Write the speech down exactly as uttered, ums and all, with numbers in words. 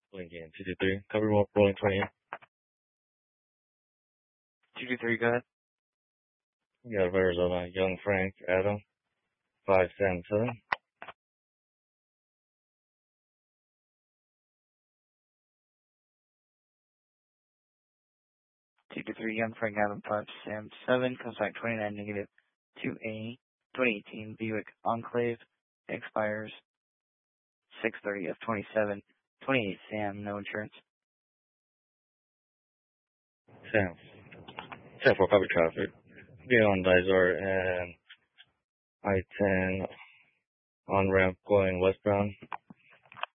Lincoln, two two three. Cover one, rolling twenty. two two three, go ahead. You got Arizona, Young Frank, Adam, five seven seven. two two three, Young Frank Adam, five Sam seven, comes back twenty-nine negative two A, twenty eighteen Buick Enclave, expires six thirty of twenty-seven, twenty-eight Sam, no insurance. Sam. ten four, copy traffic. Get on Dysart and I ten on ramp going westbound.